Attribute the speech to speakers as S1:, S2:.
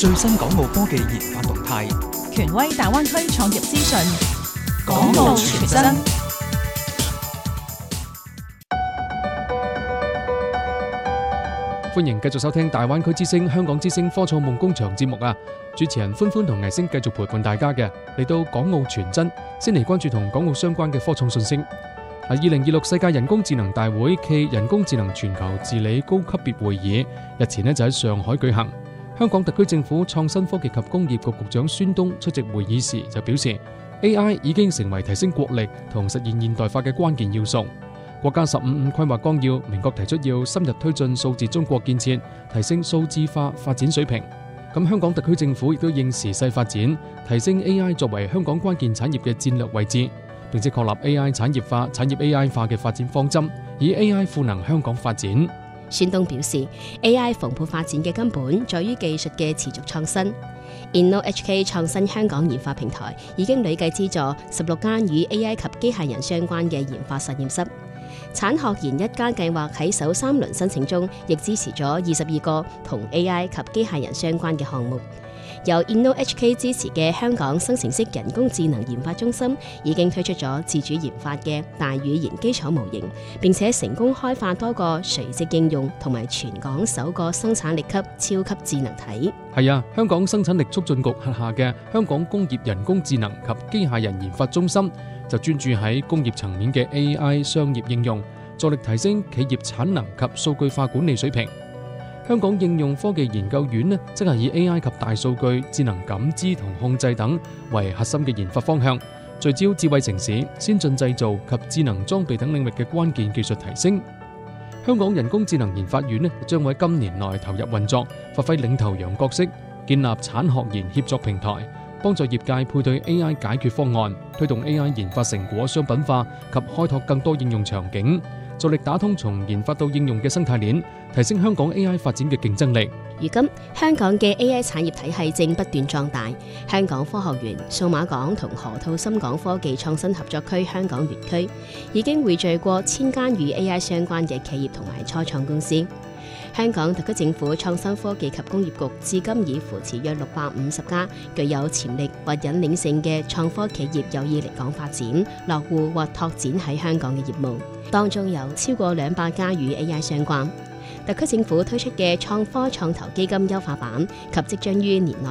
S1: 最新港澳科技研發動態，
S2: 權威大灣區創業資訊，
S1: 港澳全真。
S3: 歡迎繼續收聽大灣區之聲、香港之聲科創夢工場節目啊！主持人歡歡同藝星繼續陪伴大家嘅，嚟到港澳全真，先嚟關注同港澳相關嘅科創訊息。2026世界人工智能大會暨人工智能全球治理高級別會議日前就喺上海舉行。香港特區政府創新科技及工業局局長孫東出席會議時就表示， AI 已經成為提升國力同實現現代化嘅關鍵要素。國家15+5規劃綱要明確提出要深入推進數字中國建設，提升數字化發展水平。咁香港特區政府亦都應時勢發展，提升 AI 作為香港關鍵產業嘅戰略位置，並且確立 AI 產業化、產業 AI 化嘅發展方針，以 AI 賦能香港發展。
S4: 孫東表示 ，AI 蓬勃發展嘅根本在於技術嘅持續創新。InnoHK 創新香港研發平台已經累計資助16間與 AI 及機械人相關嘅研發實驗室。產學研一家計劃喺首3輪申請中，亦支持咗22個同 AI 及機械人相關嘅項目。由 InnoHK 支持嘅香港生成式人工智能研發中心已經推出咗自主研發嘅大語言基礎模型，並且成功開發多個垂直應用，同埋全港首個生產力級超級智能體。
S3: 係啊，香港生產力促進局轄下嘅香港工業人工智能及機械人研發中心就專注喺工業層面嘅 AI 商業應用，助力提升企業產能及數據化管理水平。香港應用科技研究院則係以 AI 及大數據、智能感知同控制等為核心嘅研發方向，聚焦智慧城市、先進製造及智能裝備等領域嘅關鍵技術提升。香港人工智能研發院將會喺今年內投入運作，發揮領頭羊角色，建立產學研協作平台，幫助業界配對 AI 解決方案，推動 AI 研發成果商品化及開拓更多應用場景，助力打通從研發到應用嘅生態鏈，提升香港 AI 發展嘅競爭力。
S4: 如今，香港嘅 AI 產業體系正不斷壯大。香港科學園、數碼港同河套深港科技創新合作區香港園區已經匯聚過1000間與 AI 相關嘅企業同埋初創公司。香港特區政府創新科技及工業局至今已扶持約650家具有潛力或引領性嘅創科企業有意嚟港發展、落戶或拓展喺香港嘅業務，當中有超過200家與 AI 相關。特區政府推出嘅創科創投基金優化版及即將於年內